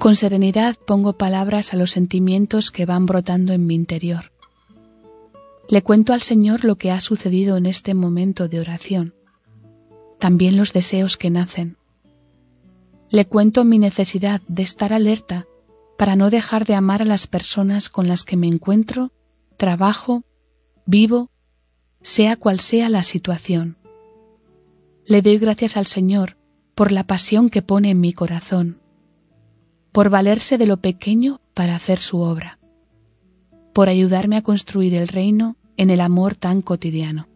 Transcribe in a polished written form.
Con serenidad pongo palabras a los sentimientos que van brotando en mi interior. Le cuento al Señor lo que ha sucedido en este momento de oración, también los deseos que nacen. Le cuento mi necesidad de estar alerta para no dejar de amar a las personas con las que me encuentro, trabajo, vivo, sea cual sea la situación. Le doy gracias al Señor por la pasión que pone en mi corazón, por valerse de lo pequeño para hacer su obra, por ayudarme a construir el reino en el amor tan cotidiano.